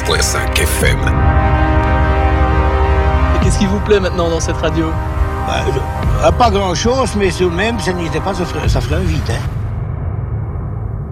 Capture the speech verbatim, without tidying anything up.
virgule cinq F M. Et qu'est-ce qui vous plaît maintenant dans cette radio ? Bah, je- pas grand-chose, mais tout de même, ça n'était pas, ça ferait, ça ferait un vide, hein.